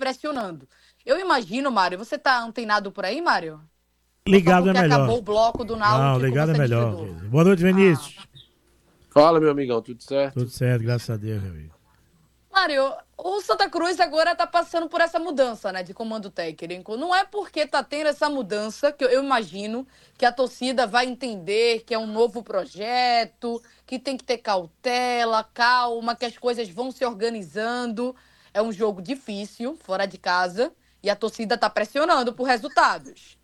pressionando. Eu imagino, Mário, você tá antenado por aí, Mário? Ligado é melhor. Acabou o bloco do Náutico. Não, ligado é melhor. Desligou. Boa noite, Vinícius. Fala, meu amigão, tudo certo? Tudo certo, graças a Deus, meu amigo. Mário, o Santa Cruz agora tá passando por essa mudança, né, de comando técnico. Não é porque tá tendo essa mudança que eu imagino que a torcida vai entender que é um novo projeto, que tem que ter cautela, calma, que as coisas vão se organizando. É um jogo difícil, fora de casa, e a torcida tá pressionando por resultados.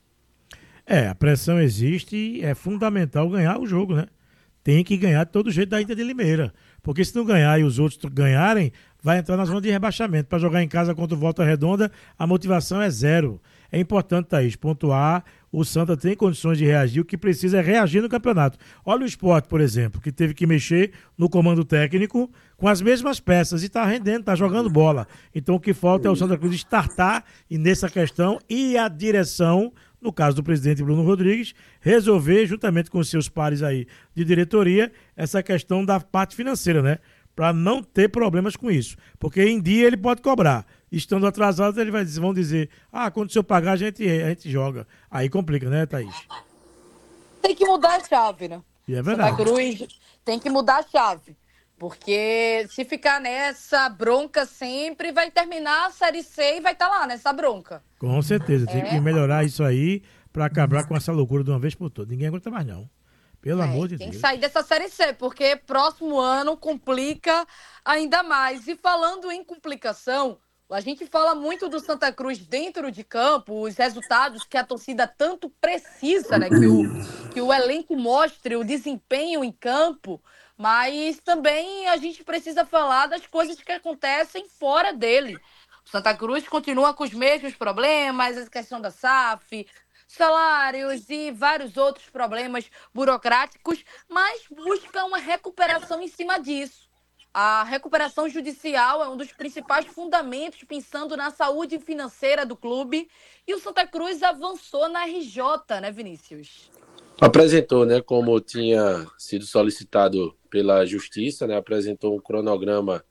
A pressão existe e é fundamental ganhar o jogo, né? Tem que ganhar de todo jeito da Inter de Limeira. Porque se não ganhar e os outros ganharem, vai entrar na zona de rebaixamento. Para jogar em casa contra o Volta Redonda, a motivação é zero. É importante, Thaís, pontuar. O Santa tem condições de reagir. O que precisa é reagir no campeonato. Olha o Sport, por exemplo, que teve que mexer no comando técnico com as mesmas peças e está rendendo, está jogando bola. Então o que falta é o Santa Cruz startar e nessa questão e a direção, no caso do presidente Bruno Rodrigues, resolver, juntamente com seus pares aí de diretoria, essa questão da parte financeira, né? Para não ter problemas com isso. Porque em dia ele pode cobrar. Estando atrasado, vão dizer, quando eu pagar, a gente joga. Aí complica, né, Thaís? Tem que mudar a chave, né? E é verdade. Santa Cruz tem que mudar a chave. Porque se ficar nessa bronca sempre, vai terminar a Série C e vai estar lá nessa bronca. Com certeza. Tem que melhorar isso aí para acabar com essa loucura de uma vez por todas. Ninguém aguenta mais, não. Pelo amor de Deus. Tem que sair dessa Série C, porque próximo ano complica ainda mais. E falando em complicação, a gente fala muito do Santa Cruz dentro de campo, os resultados que a torcida tanto precisa, né? Que o elenco mostre o desempenho em campo, mas também a gente precisa falar das coisas que acontecem fora dele. O Santa Cruz continua com os mesmos problemas, a questão da SAF, salários e vários outros problemas burocráticos, mas busca uma recuperação em cima disso. A recuperação judicial é um dos principais fundamentos pensando na saúde financeira do clube e o Santa Cruz avançou na RJ, né, Vinícius? Apresentou, né, como tinha sido solicitado pela Justiça, né, apresentou um cronograma,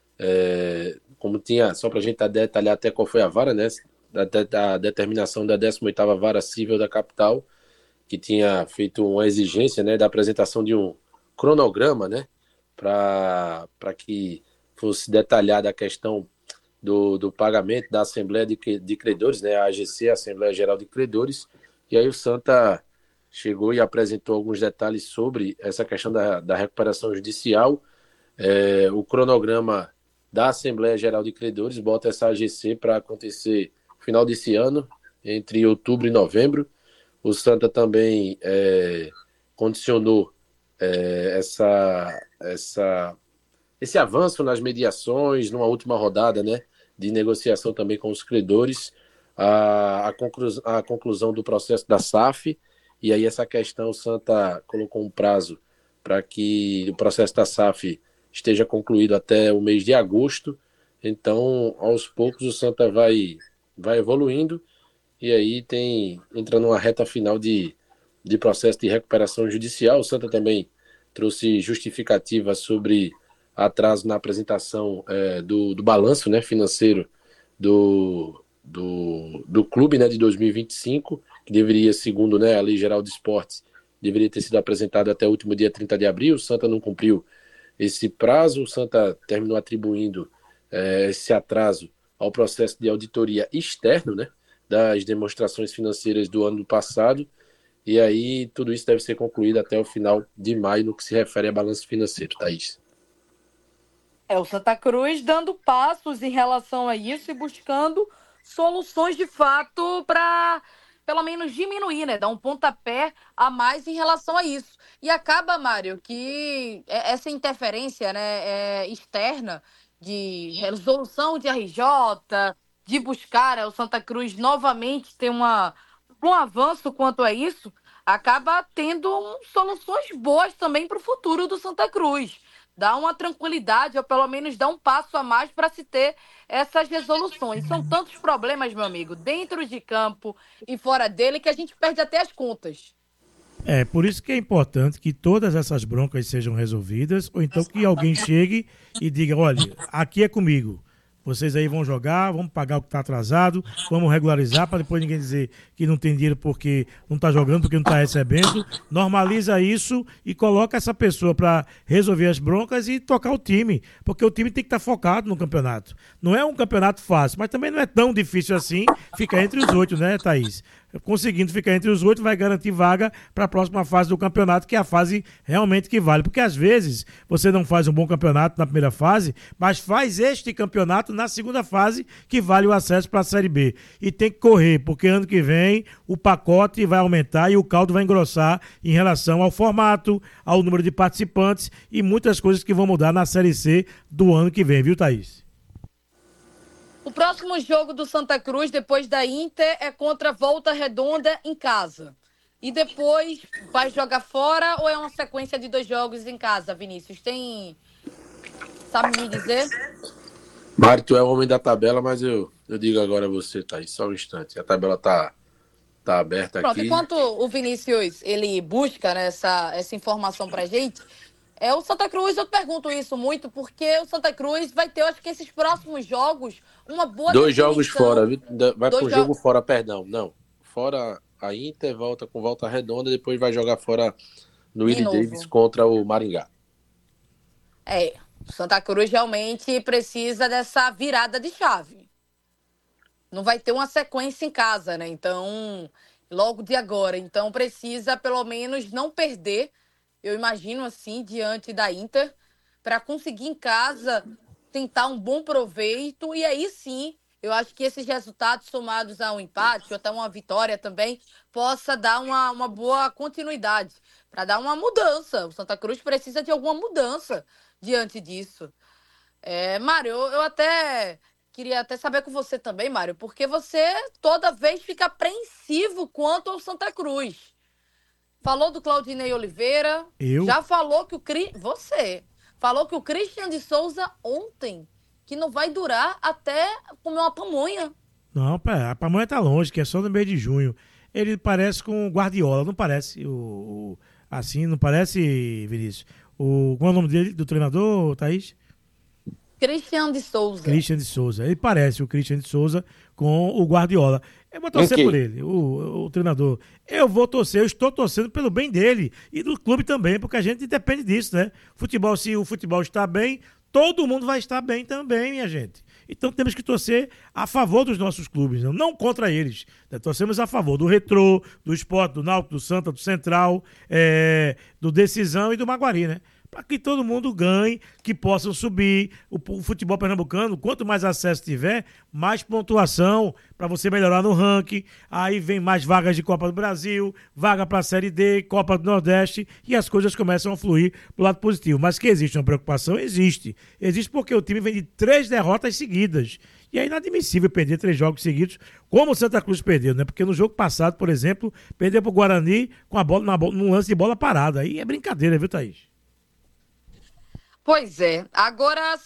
como tinha, só para a gente detalhar até qual foi a vara, né, da determinação da 18ª Vara Cível da capital, que tinha feito uma exigência, né, da apresentação de um cronograma, né, para que fosse detalhada a questão do pagamento da Assembleia de Credores, né, a AGC, a Assembleia Geral de Credores, e aí o Santa chegou e apresentou alguns detalhes sobre essa questão da recuperação judicial. O cronograma da Assembleia Geral de Credores bota essa AGC para acontecer no final desse ano, entre outubro e novembro. O Santa também condicionou esse avanço nas mediações, numa última rodada, né, de negociação também com os credores, a conclusão do processo da SAF, e aí essa questão o Santa colocou um prazo para que o processo da SAF esteja concluído até o mês de agosto. Então, aos poucos o Santa vai evoluindo, e aí entra numa reta final de processo de recuperação judicial. O Santa também trouxe justificativa sobre atraso na apresentação do balanço, né, financeiro do clube, né, de 2025, que deveria, segundo, né, a Lei Geral de Esportes, deveria ter sido apresentado até o último dia 30 de abril. O Santa não cumpriu esse prazo. O Santa terminou atribuindo esse atraso ao processo de auditoria externo, né, das demonstrações financeiras do ano passado, e aí tudo isso deve ser concluído até o final de maio no que se refere a balanço financeiro, Thaís. O Santa Cruz dando passos em relação a isso e buscando soluções de fato para, pelo menos, diminuir, né? Dar um pontapé a mais em relação a isso. E acaba, Mário, que essa interferência, né, externa de resolução de RJ, de buscar o Santa Cruz novamente ter um avanço quanto a isso, acaba tendo soluções boas também para o futuro do Santa Cruz. Dá uma tranquilidade, ou pelo menos dá um passo a mais para se ter essas resoluções. São tantos problemas, meu amigo, dentro de campo e fora dele, que a gente perde até as contas. Por isso que é importante que todas essas broncas sejam resolvidas, ou então que alguém chegue e diga, olha, aqui é comigo. Vocês aí vão jogar, vamos pagar o que está atrasado, vamos regularizar para depois ninguém dizer que não tem dinheiro porque não está jogando, porque não está recebendo. Normaliza isso e coloca essa pessoa para resolver as broncas e tocar o time, porque o time tem que estar focado no campeonato. Não é um campeonato fácil, mas também não é tão difícil assim ficar entre os 8, né, Thaís? Conseguindo ficar entre os 8 vai garantir vaga para a próxima fase do campeonato, que é a fase realmente que vale. Porque às vezes você não faz um bom campeonato na primeira fase, mas faz este campeonato na segunda fase, que vale o acesso para a Série B. E tem que correr, porque ano que vem o pacote vai aumentar e o caldo vai engrossar em relação ao formato, ao número de participantes e muitas coisas que vão mudar na Série C do ano que vem, viu, Thaís? O próximo jogo do Santa Cruz, depois da Inter, é contra Volta Redonda em casa. E depois vai jogar fora ou é uma sequência de 2 jogos em casa, Vinícius? Sabe me dizer? Mário, tu é o homem da tabela, mas eu digo agora a você, Thaís, só um instante. A tabela tá aberta Pronto, aqui. enquanto o Vinícius ele busca, né, essa informação pra gente, o Santa Cruz, eu pergunto isso muito, porque o Santa Cruz vai ter, eu acho que esses próximos jogos, uma boa 2 jogos fora, vai com jogo jogos fora, perdão. Não, fora a Inter, volta com Volta Redonda, depois vai jogar fora no Willie Davis contra o Maringá. O Santa Cruz realmente precisa dessa virada de chave. Não vai ter uma sequência em casa, né? Então, logo de agora. Então, precisa, pelo menos, não perder, eu imagino assim, diante da Inter, para conseguir em casa tentar um bom proveito. E aí sim, eu acho que esses resultados somados a um empate, ou até uma vitória também, possa dar uma boa continuidade, para dar uma mudança. O Santa Cruz precisa de alguma mudança diante disso. Mário, eu até queria até saber com você também, Mário, porque você toda vez fica apreensivo quanto ao Santa Cruz. Falou do Claudinei Oliveira. Eu? Já falou que Você falou que o Christian de Souza ontem, que não vai durar até comer uma pamonha. Não, a pamonha tá longe, que é só no mês de junho. Ele parece com o Guardiola, não parece? Assim, não parece, Vinícius? Qual é o nome dele, do treinador, Thaís? Christian de Souza. Christian de Souza. Ele parece o Christian de Souza com o Guardiola. Eu vou torcer por ele, o treinador. Eu vou torcer, eu estou torcendo pelo bem dele e do clube também, porque a gente depende disso, né? Futebol, se o futebol está bem, todo mundo vai estar bem também, minha gente. Então temos que torcer a favor dos nossos clubes, não contra eles. Torcemos a favor do Retrô, do Sport, do Náutico, do Santa, do Central, do Decisão e do Maguari, né? Para que todo mundo ganhe, que possam subir. O futebol pernambucano, quanto mais acesso tiver, mais pontuação para você melhorar no ranking. Aí vem mais vagas de Copa do Brasil, vaga para a Série D, Copa do Nordeste, e as coisas começam a fluir para o lado positivo. Mas que existe uma preocupação? Existe. Existe porque o time vem de 3 derrotas seguidas. E é inadmissível perder 3 jogos seguidos, como o Santa Cruz perdeu, né? Porque no jogo passado, por exemplo, perdeu para o Guarani com a bola num lance de bola parada. Aí é brincadeira, viu, Thaís? Pois é. Agora,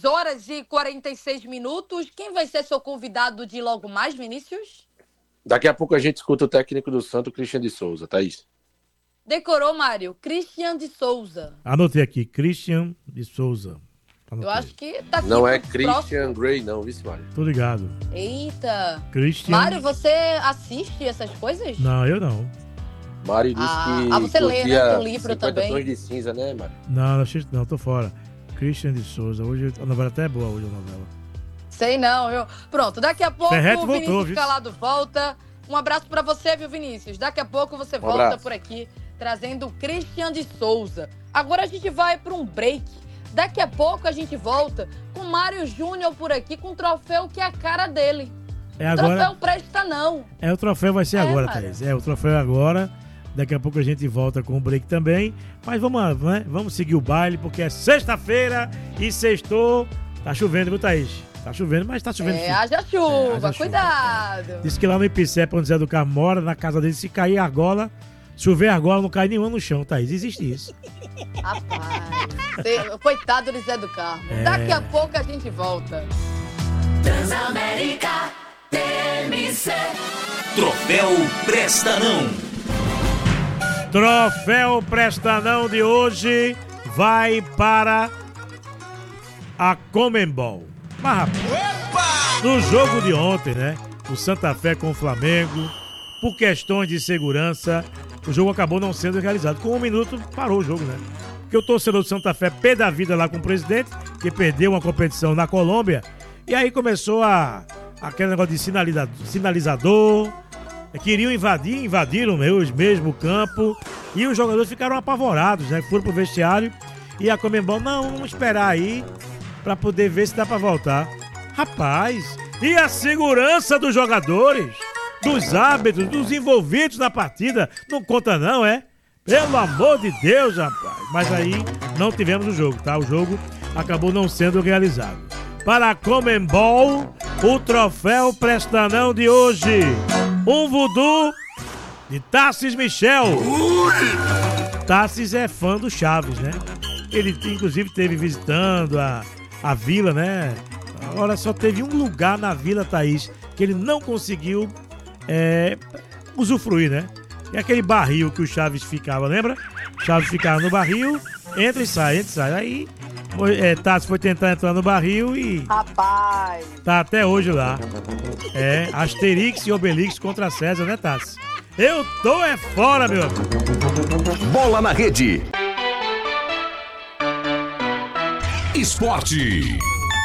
6h46. Quem vai ser seu convidado de logo mais, Vinícius? Daqui a pouco a gente escuta o técnico do Santo, Christian de Souza, Thaís. Decorou, Mário? Christian de Souza. Anotei aqui, Christian de Souza. Anotei. Eu acho que tá aqui. Não é Christian Grey, não, viu, Mário? Tô ligado. Eita. Christian... Mário, você assiste essas coisas? Não, eu não. Mário disse que você lê, né? Tem livro 50 também. Tons de Cinza, né, Mário? Não, tô fora. Christian de Souza. Hoje a novela até é boa, hoje a novela. Sei não, Pronto, daqui a pouco Ferretti o Vinícius voltou, viu? Calado volta. Um abraço pra você, viu, Vinícius? Daqui a pouco você volta abraço. por aqui, trazendo o Christian de Souza. Agora a gente vai para um break. Daqui a pouco a gente volta com Mário Júnior por aqui, com um troféu que é a cara dele. É agora. Troféu presta não. O troféu vai ser agora, Mário. Thaís. O troféu é agora. Daqui a pouco a gente volta com o break também. Mas vamos, né? Vamos seguir o baile, porque é sexta-feira e sextou. Tá chovendo, viu, Thaís? Tá chovendo, mas tá chovendo. Haja chuva, haja cuidado. chuva. Diz que lá no Ipicep, onde Zé do Carmo mora, na casa dele, se cair argola, chover argola, não cai nenhuma no chão, Thaís. Existe isso. Rapaz, coitado do Zé do Carmo. Daqui a pouco a gente volta. Transamérica TMC. Troféu Presta Não. Troféu Presta Não de hoje vai para a Conmebol. Mas, rapaz, No jogo de ontem, né? O Santa Fé com o Flamengo, por questões de segurança, o jogo acabou não sendo realizado. Com 1 minuto, parou o jogo, né? Porque o torcedor do Santa Fé pé da vida lá com o presidente, que perdeu uma competição na Colômbia, e aí começou aquele negócio de sinalizador, queriam invadiram mesmo o campo, e os jogadores ficaram apavorados, né? Foram pro vestiário, e a Conmebol, não, vamos esperar aí, pra poder ver se dá pra voltar. Rapaz, e a segurança dos jogadores, dos árbitros, dos envolvidos na partida, não conta não, é? Pelo amor de Deus, rapaz. Mas aí não tivemos o jogo, tá? O jogo acabou não sendo realizado. Para a Conmebol, o troféu Prestanão de hoje. Um voodoo de Tarsis Michel. Tarsis é fã do Chaves, né? Ele, inclusive, esteve visitando a vila, né? Agora só teve um lugar na Vila Thaís que ele não conseguiu usufruir, né? É aquele barril que o Chaves ficava, lembra? Chaves ficava no barril, entra e sai, entra e sai. Aí Tassi foi tentar entrar no barril e... Rapaz! Tá até hoje lá. Asterix e Obelix contra César, né, Tassi? Eu tô fora, meu amigo. Bola na rede. Esporte.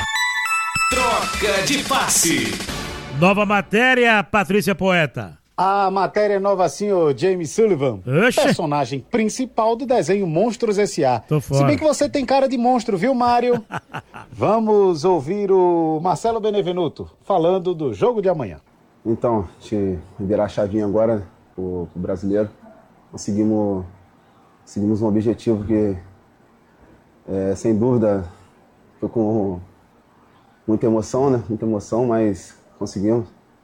Troca de passe. Nova matéria, Patrícia Poeta. A matéria é nova assim, o James Sullivan, Oxe. personagem principal do desenho Monstros S.A. Tô fora. Se bem que você tem cara de monstro, viu, Mário? Vamos ouvir o Marcelo Benevenuto falando do jogo de amanhã. Então, a gente virar a chavinha agora pro brasileiro. Conseguimos um objetivo que, sem dúvida, foi com muita emoção, né? Muita emoção, mas conseguimos.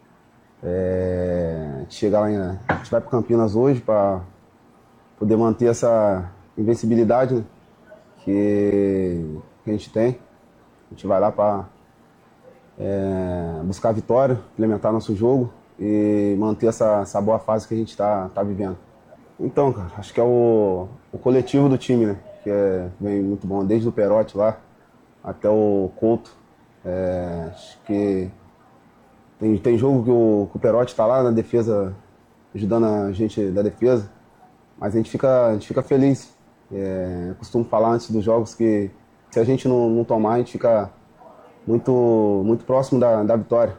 A gente chega lá, a gente vai para Campinas hoje para poder manter essa invencibilidade, né, que a gente tem. A gente vai lá para buscar a vitória, implementar nosso jogo e manter essa boa fase que a gente está vivendo. Então, cara, acho que é o coletivo do time, né, que vem muito bom, desde o Perotti lá até o Couto. Acho que tem jogo que o Perotti está lá na defesa, ajudando a gente da defesa, mas a gente fica feliz. Costumo falar antes dos jogos que se a gente não tomar, a gente fica muito próximo da vitória.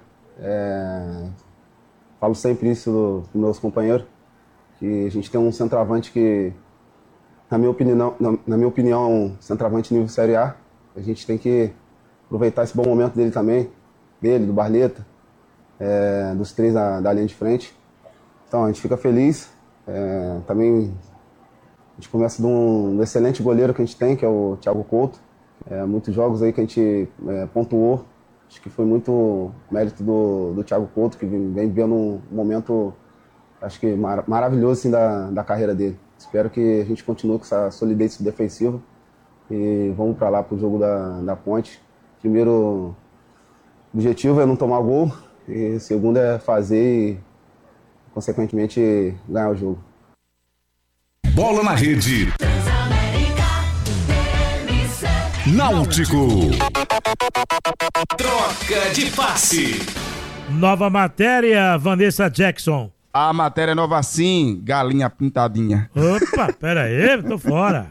Falo sempre isso dos meus companheiros, que a gente tem um centroavante que, na minha opinião, é um centroavante nível Série A. A gente tem que aproveitar esse bom momento dele também, do Barleta, dos três da linha de frente. Então a gente fica feliz. Também a gente começa de um excelente goleiro que a gente tem, que é o Thiago Couto. Muitos jogos aí que a gente pontuou. Acho que foi muito mérito do Thiago Couto, que vem vivendo um momento, acho que maravilhoso assim, da carreira dele. Espero que a gente continue com essa solidez defensiva e vamos para lá para o jogo da Ponte. Primeiro objetivo é não tomar gol. E segundo é fazer e, consequentemente, ganhar o jogo. Bola na rede. Náutico. Troca de passe. Nova matéria, Vanessa Jackson. A matéria é nova assim, galinha pintadinha. Opa, pera aí, tô fora.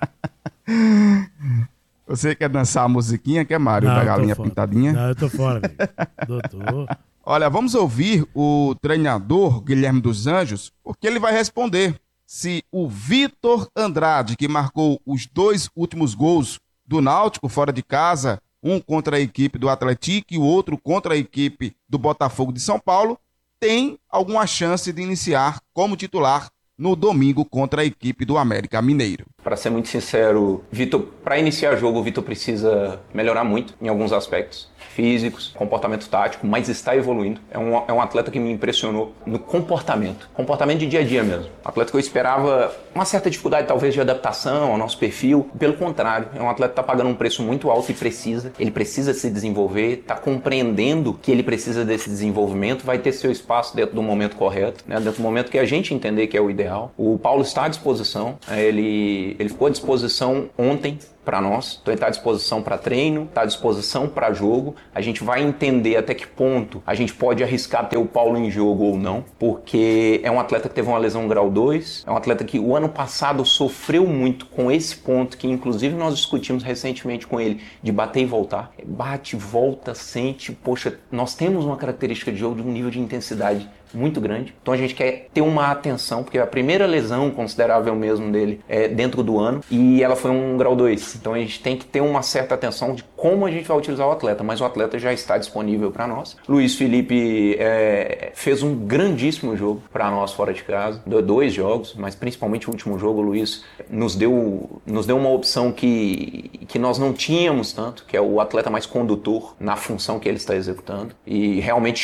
Você quer dançar a musiquinha, quer, Mário, da galinha pintadinha? Não, eu tô fora, velho. Doutor. Olha, vamos ouvir o treinador Guilherme dos Anjos, porque ele vai responder se o Vitor Andrade, que marcou os 2 últimos gols do Náutico fora de casa, um contra a equipe do Atlético e o outro contra a equipe do Botafogo de São Paulo, tem alguma chance de iniciar como titular no domingo contra a equipe do América Mineiro. Para ser muito sincero, Vitor, para iniciar jogo, o Vitor precisa melhorar muito em alguns aspectos físicos, comportamento tático, mas está evoluindo. É um atleta que me impressionou no comportamento de dia a dia mesmo. Um atleta que eu esperava uma certa dificuldade talvez de adaptação ao nosso perfil. Pelo contrário, é um atleta que está pagando um preço muito alto e ele precisa se desenvolver, está compreendendo que ele precisa desse desenvolvimento, vai ter seu espaço dentro do momento correto, né? Dentro do momento que a gente entender que é o ideal. O Paulo está à disposição, ele ficou à disposição ontem para nós. Então ele está à disposição para treino, está à disposição para jogo. A gente vai entender até que ponto a gente pode arriscar ter o Paulo em jogo ou não, porque é um atleta que teve uma lesão grau 2, é um atleta que o ano passado sofreu muito com esse ponto, que inclusive nós discutimos recentemente com ele, de bater e voltar. Bate, volta, sente. Poxa, nós temos uma característica de jogo de um nível de intensidade muito grande. Então a gente quer ter uma atenção, porque a primeira lesão considerável mesmo dele é dentro do ano, e ela foi um grau 2. Então a gente tem que ter uma certa atenção de como a gente vai utilizar o atleta, mas o atleta já está disponível para nós. Luiz Felipe fez um grandíssimo jogo para nós fora de casa, 2 jogos, mas principalmente o último jogo, o Luiz nos deu uma opção que nós não tínhamos tanto, que é o atleta mais condutor na função que ele está executando, e realmente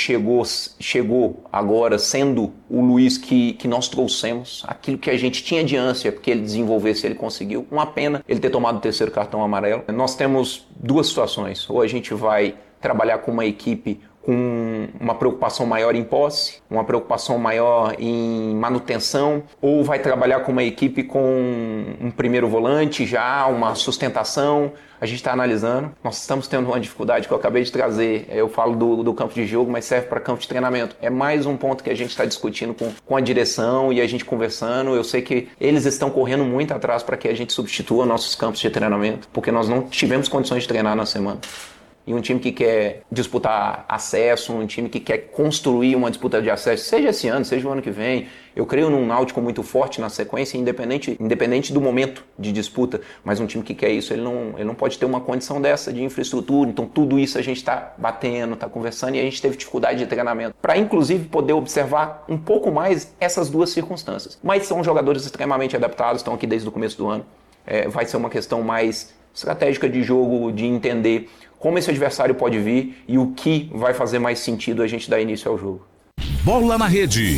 chegou agora sendo o Luiz que nós trouxemos, aquilo que a gente tinha de ânsia que ele desenvolvesse, ele conseguiu. Uma pena ele ter tomado o 3º cartão amarelo. Nós temos 2 situações: ou a gente vai trabalhar com uma equipe com uma preocupação maior em posse, uma preocupação maior em manutenção, ou vai trabalhar com uma equipe com um primeiro volante já, uma sustentação. A gente está analisando. Nós estamos tendo uma dificuldade que eu acabei de trazer. Eu falo do campo de jogo, mas serve para campo de treinamento. É mais um ponto que a gente está discutindo com a direção e a gente conversando. Eu sei que eles estão correndo muito atrás para que a gente substitua nossos campos de treinamento, porque nós não tivemos condições de treinar na semana. E um time que quer disputar acesso, um time que quer construir uma disputa de acesso, seja esse ano, seja o ano que vem. Eu creio num Náutico muito forte na sequência, independente do momento de disputa, mas um time que quer isso, ele não pode ter uma condição dessa de infraestrutura. Então tudo isso a gente está batendo, está conversando, e a gente teve dificuldade de treinamento para inclusive poder observar um pouco mais essas 2 circunstâncias. Mas são jogadores extremamente adaptados, estão aqui desde o começo do ano. Vai ser uma questão mais estratégica de jogo, de entender como esse adversário pode vir e o que vai fazer mais sentido a gente dar início ao jogo. Bola na Rede.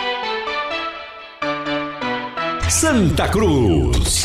Santa Cruz.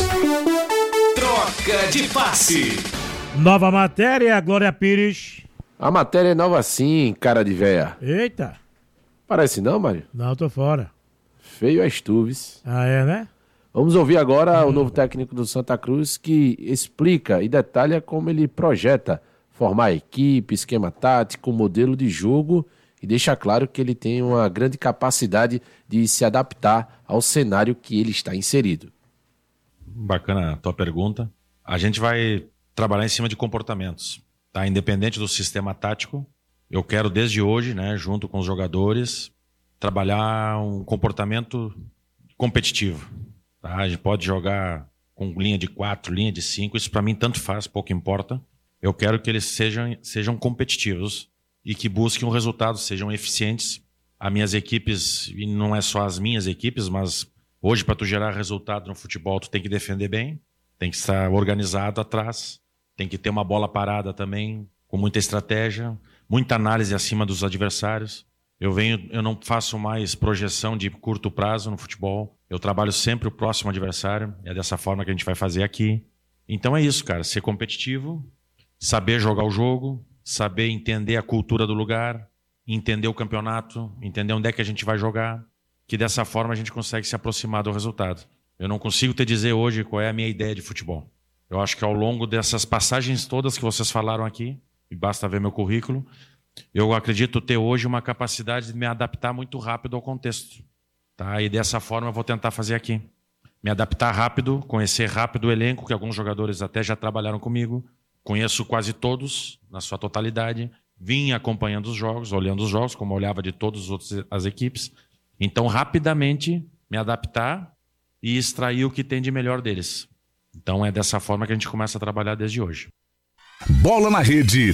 Troca de passe. Nova matéria, Glória Pires. A matéria é nova sim, cara de véia. Eita. Parece não, Mário? Não, tô fora. Feio as tuves. Ah, é, né? Vamos ouvir agora o novo técnico do Santa Cruz, que explica e detalha como ele projeta formar a equipe, esquema tático, modelo de jogo, e deixa claro que ele tem uma grande capacidade de se adaptar ao cenário que ele está inserido. Bacana a tua pergunta. A gente vai trabalhar em cima de comportamentos, tá? Independente do sistema tático, eu quero desde hoje, né, junto com os jogadores, trabalhar um comportamento competitivo. Tá? A gente pode jogar com linha de 4, linha de 5, isso para mim tanto faz, pouco importa. Eu quero que eles sejam competitivos e que busquem um resultado, sejam eficientes. As minhas equipes, e não é só as minhas equipes, mas hoje para tu gerar resultado no futebol, tu tem que defender bem, tem que estar organizado atrás, tem que ter uma bola parada também, com muita estratégia, muita análise acima dos adversários. Eu não faço mais projeção de curto prazo no futebol, eu trabalho sempre o próximo adversário, é dessa forma que a gente vai fazer aqui. Então é isso, cara, ser competitivo, saber jogar o jogo, saber entender a cultura do lugar, entender o campeonato, entender onde é que a gente vai jogar, que dessa forma a gente consegue se aproximar do resultado. Eu não consigo te dizer hoje qual é a minha ideia de futebol. Eu acho que ao longo dessas passagens todas que vocês falaram aqui, e basta ver meu currículo, eu acredito ter hoje uma capacidade de me adaptar muito rápido ao contexto. Tá? E dessa forma eu vou tentar fazer aqui. Me adaptar rápido, conhecer rápido o elenco, que alguns jogadores até já trabalharam comigo. Conheço quase todos, na sua totalidade. Vim acompanhando os jogos, olhando os jogos, como eu olhava de todas as equipes. Então, rapidamente, me adaptar e extrair o que tem de melhor deles. Então, é dessa forma que a gente começa a trabalhar desde hoje. Bola na Rede.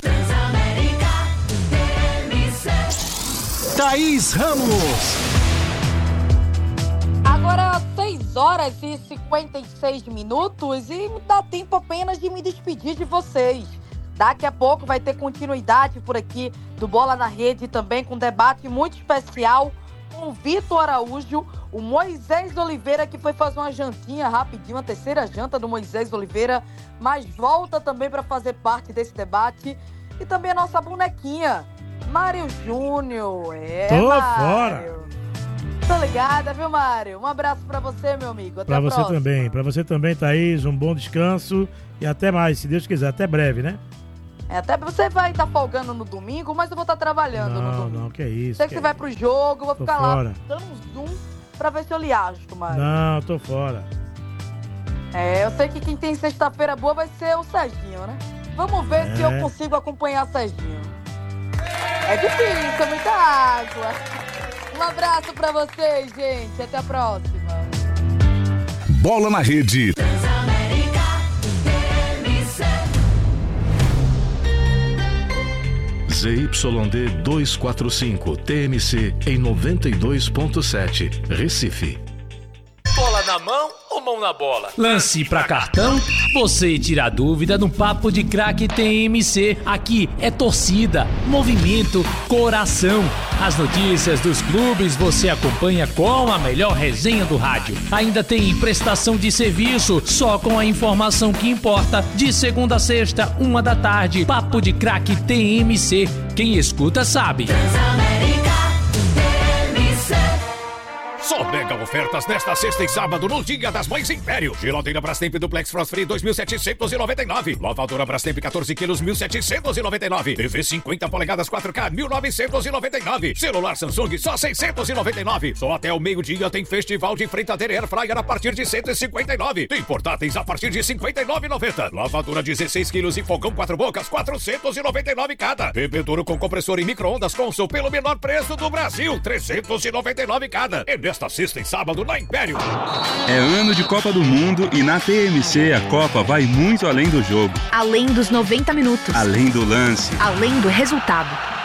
Thaís Ramos. Agora, 6 horas e 56 minutos e dá tempo apenas de me despedir de vocês. Daqui a pouco vai ter continuidade por aqui do Bola na Rede, também com um debate muito especial com o Vitor Araújo, o Moisés Oliveira, que foi fazer uma jantinha rapidinho, a terceira janta do Moisés Oliveira, mas volta também para fazer parte desse debate. E também a nossa bonequinha, Mário Júnior. Tô Mário. fora. Tô ligada, viu, Mário? Um abraço pra você, meu amigo. Até a próxima. Pra você também, Thaís, um bom descanso e até mais, se Deus quiser, até breve, né? Até você vai estar folgando no domingo, mas eu vou estar trabalhando no domingo. Não, que é isso. Sei que você vai pro jogo, eu vou ficar fora. lá dando um zoom pra ver se eu lhe acho, Mário. Não, tô fora. Eu sei que quem tem sexta-feira boa vai ser o Serginho, né? Vamos ver se eu consigo acompanhar o Serginho. É difícil, é muita água. Um abraço pra vocês, gente. Até a próxima. Bola na Rede. ZYD 245, TMC em 92.7, Recife. Bola na mão ou mão na bola? Lance pra cartão? Você tira a dúvida no Papo de Craque TMC. Aqui é torcida, movimento, coração. As notícias dos clubes você acompanha com a melhor resenha do rádio. Ainda tem prestação de serviço, só com a informação que importa. De segunda a sexta, 13h. Papo de Craque TMC. Quem escuta sabe. Só mega ofertas nesta sexta e sábado no Dia das Mães Império. Geladeira Brastemp Duplex Frost Free 2.799. Lavadora Brastemp 14 quilos 1.799. TV 50 polegadas 4K 1.999. Celular Samsung só 699. Só até o meio-dia tem festival de fritadeira Air Fryer a partir de 159. Tem portáteis a partir de 59,90. Lavadora 16 quilos e fogão 4 bocas 499 cada. Bebedouro com compressor e micro-ondas Consul pelo menor preço do Brasil 399 cada. Nesta sexta e sábado na Império. É ano de Copa do Mundo e na TMC a Copa vai muito além do jogo. Além dos 90 minutos. Além do lance. Além do resultado.